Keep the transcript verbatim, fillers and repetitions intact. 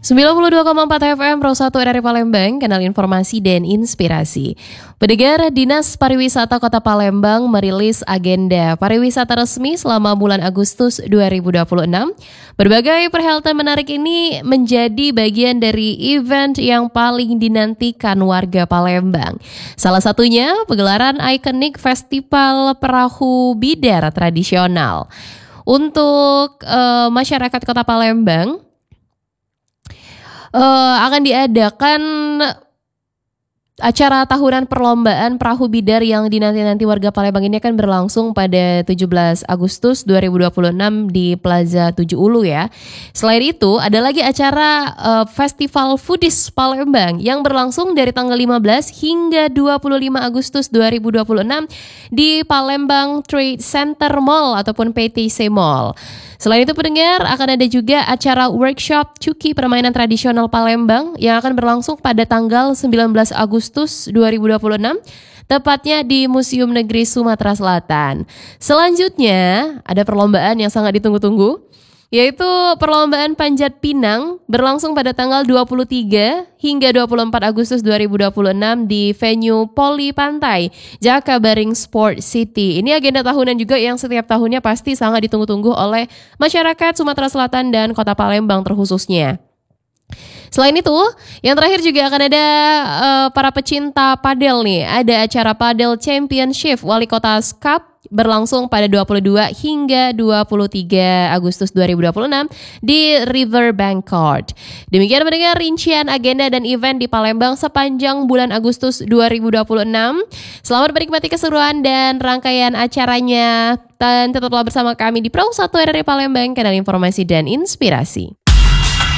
sembilan puluh dua koma empat F M Pro satu R R I Palembang, kanal informasi dan inspirasi. Pendengar, Dinas Pariwisata Kota Palembang merilis agenda pariwisata resmi selama bulan Agustus dua ribu dua puluh enam. Berbagai perhelatan menarik ini menjadi bagian dari event yang paling dinantikan warga Palembang. Salah satunya pegelaran ikonik Festival Perahu Bidar tradisional. Untuk uh, masyarakat Kota Palembang, Uh, akan diadakan acara tahunan perlombaan perahu bidar yang dinanti-nanti warga Palembang ini akan berlangsung pada tujuh belas Agustus dua ribu dua puluh enam di Plaza tujuh Ulu ya. Selain itu ada lagi acara uh, Festival Foodies Palembang yang berlangsung dari tanggal lima belas hingga dua puluh lima Agustus dua ribu dua puluh enam di Palembang Trade Center Mall ataupun P T C Mall. Selain itu pendengar, akan ada juga acara workshop Cuki Permainan Tradisional Palembang yang akan berlangsung pada tanggal sembilan belas Agustus dua ribu dua puluh enam, tepatnya di Museum Negeri Sumatera Selatan. Selanjutnya, ada perlombaan yang sangat ditunggu-tunggu, yaitu perlombaan Panjat Pinang berlangsung pada tanggal dua puluh tiga hingga dua puluh empat Agustus dua ribu dua puluh enam di venue Poli Pantai Jakabaring Sport City. Ini agenda tahunan juga yang setiap tahunnya pasti sangat ditunggu-tunggu oleh masyarakat Sumatera Selatan dan Kota Palembang terkhususnya. Selain itu, yang terakhir juga akan ada uh, para pecinta padel nih. Ada acara Padel Championship Wali Kota Cup berlangsung pada dua puluh dua hingga dua puluh tiga Agustus dua ribu dua puluh enam di Riverbank Court. Demikian mendengar rincian agenda dan event di Palembang sepanjang bulan Agustus dua ribu dua puluh enam. Selamat menikmati keseruan dan rangkaian acaranya. Dan tetaplah bersama kami di Pro satu R R I Palembang, kanal informasi dan inspirasi.